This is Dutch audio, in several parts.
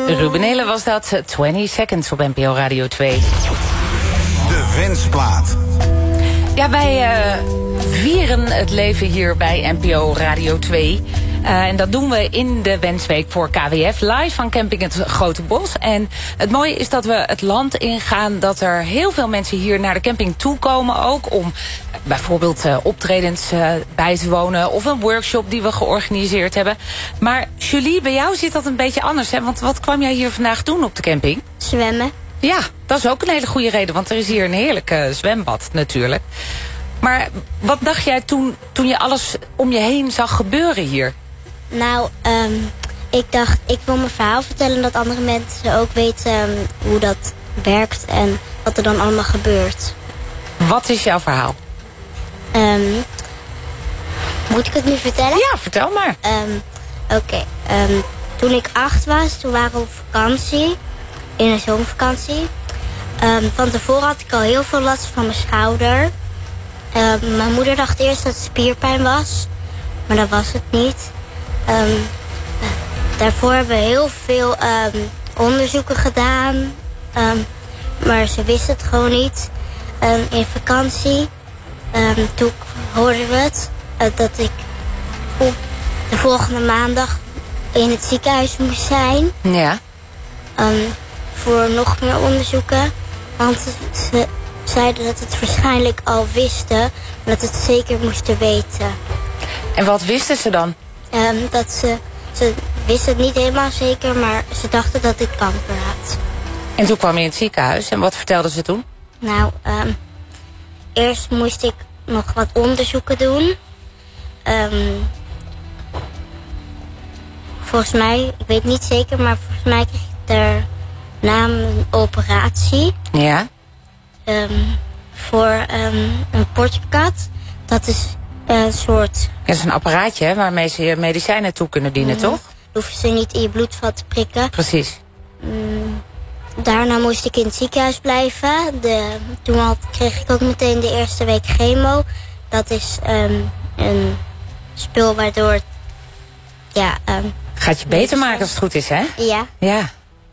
Ruben Elen was dat, 20 Seconds op NPO Radio 2. De Wensplaat. Ja, wij vieren het leven hier bij NPO Radio 2. En dat doen we in de Wensweek voor KWF, live van Camping Het Grote Bos. En het mooie is dat we het land ingaan, dat er heel veel mensen hier naar de camping toekomen ook, om bijvoorbeeld optredens bij te wonen of een workshop die we georganiseerd hebben. Maar Julie, bij jou zit dat een beetje anders, hè? Want wat kwam jij hier vandaag doen op de camping? Zwemmen. Ja, dat is ook een hele goede reden, want er is hier een heerlijk zwembad natuurlijk. Maar wat dacht jij toen je alles om je heen zag gebeuren hier? Nou, ik dacht, ik wil mijn verhaal vertellen, dat andere mensen ook weten hoe dat werkt en wat er dan allemaal gebeurt. Wat is jouw verhaal? Moet ik het nu vertellen? Ja, vertel maar. Oké. Toen ik 8 was, toen waren we op vakantie, in een zomervakantie. Van tevoren had ik al heel veel last van mijn schouder. Mijn moeder dacht eerst dat het spierpijn was, maar dat was het niet. Daarvoor hebben we heel veel onderzoeken gedaan, maar ze wist het gewoon niet. In vakantie, toen hoorden we het, dat ik op de volgende maandag in het ziekenhuis moest zijn. Ja. Voor nog meer onderzoeken, want ze zeiden dat het waarschijnlijk al wisten, maar dat het zeker moesten weten. En wat wisten ze dan? Dat ze wisten het niet helemaal zeker, maar ze dachten dat ik kanker had. En toen kwam je in het ziekenhuis en wat vertelden ze toen? Nou, eerst moest ik nog wat onderzoeken doen. Volgens mij, ik weet niet zeker, maar volgens mij kreeg ik daarna een operatie. Ja. Voor een portiekat. Dat is een soort... Dat is een apparaatje hè, waarmee ze je medicijnen toe kunnen dienen, toch? Hoeven ze niet in je bloedvat te prikken. Precies. Daarna moest ik in het ziekenhuis blijven. Toen kreeg ik ook meteen de eerste week chemo. Dat is een spul waardoor... Gaat je beter maken als het goed is, hè? Ja. Ja.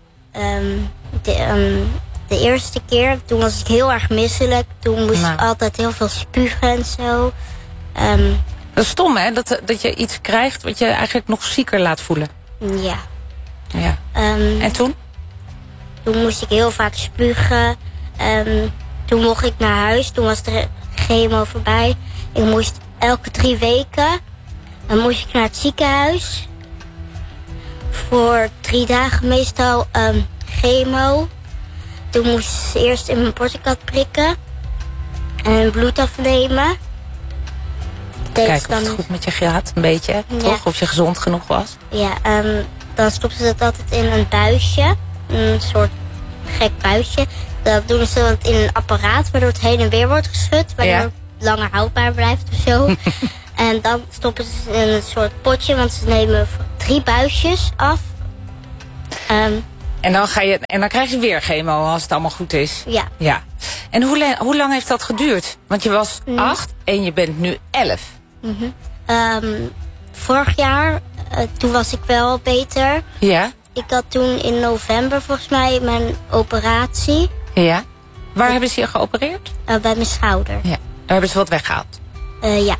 De eerste keer, toen was ik heel erg misselijk. Toen moest ik altijd heel veel spugen en zo. Dat is stom, hè? Dat je iets krijgt wat je eigenlijk nog zieker laat voelen. Ja. Ja. En toen? Toen moest ik heel vaak spugen. Toen mocht ik naar huis. Toen was de chemo voorbij. Ik moest elke 3 weken... Dan moest ik naar het ziekenhuis. Voor 3 dagen meestal chemo. Toen moest ze eerst in mijn portiekat prikken. En bloed afnemen. Kijken of het goed met je gaat, een beetje. Ja. Toch? Of je gezond genoeg was. Ja, dan stoppen ze dat altijd in een buisje. Een soort gek buisje. Dat doen ze in een apparaat, waardoor het heen en weer wordt geschud. Waardoor het langer houdbaar blijft of zo. En dan stoppen ze in een soort potje, want ze nemen 3 buisjes af. En dan krijg je weer chemo als het allemaal goed is. Ja. En hoe lang heeft dat geduurd? Want je was 8 en je bent nu 11. Vorig jaar, toen was ik wel beter. Ja. Ik had toen in november volgens mij mijn operatie. Ja. Waar hebben ze je geopereerd? Bij mijn schouder. Ja. Daar hebben ze wat weggehaald? Ja.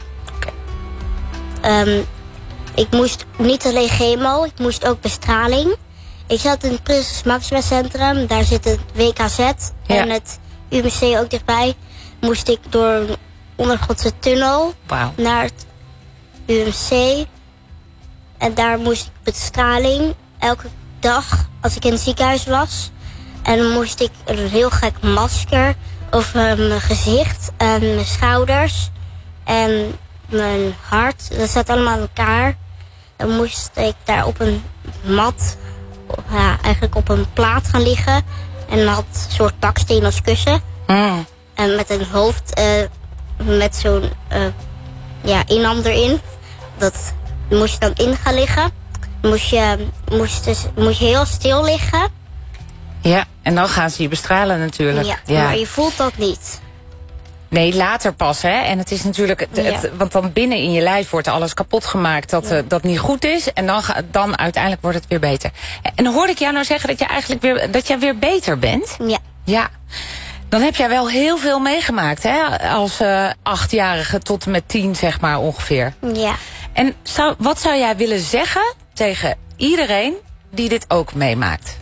Ik moest niet alleen chemo, ik moest ook bestraling. Ik zat in het Prinses Maxima Centrum, daar zit het WKZ en het UMC ook dichtbij. Moest ik door een ondergrondse tunnel naar het UMC. En daar moest ik bestraling elke dag als ik in het ziekenhuis was. En dan moest ik een heel gek masker over mijn gezicht en mijn schouders en mijn hart. Dat zat allemaal aan elkaar. Dan moest ik daar op een mat, eigenlijk op een plaat gaan liggen. En dan had een soort baksteen als kussen. En met een hoofd met zo'n inham erin. Dat moest je dan in gaan liggen. Moest je heel stil liggen. Ja, en dan gaan ze je bestralen natuurlijk. Ja, maar je voelt dat niet. Nee, later pas. Hè? En het is natuurlijk... want dan binnen in je lijf wordt alles kapot gemaakt dat niet goed is. En dan uiteindelijk wordt het weer beter. En hoorde ik jou nou zeggen dat jij weer beter bent? Ja. Ja. Dan heb jij wel heel veel meegemaakt, hè? Als 8-jarige tot en met 10, zeg maar, ongeveer. Ja. En wat zou jij willen zeggen tegen iedereen die dit ook meemaakt?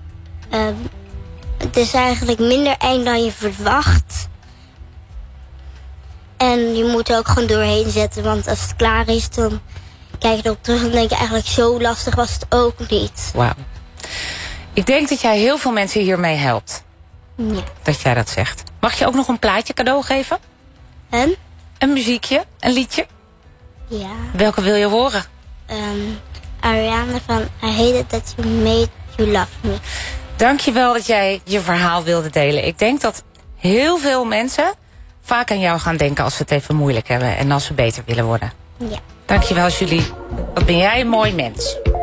Het is eigenlijk minder eng dan je verwacht. En je moet er ook gewoon doorheen zetten. Want als het klaar is, dan kijk je erop terug en denk je eigenlijk zo lastig was het ook niet. Wauw. Ik denk dat jij heel veel mensen hiermee helpt. Ja. Dat jij dat zegt. Mag je ook nog een plaatje cadeau geven? En? Een muziekje? Een liedje? Ja. Welke wil je horen? Ariana van I Hate It That You Made You Love Me. Dankjewel dat jij je verhaal wilde delen. Ik denk dat heel veel mensen vaak aan jou gaan denken als ze het even moeilijk hebben. En als ze beter willen worden. Ja. Dankjewel, Julie. Wat ben jij een mooi mens.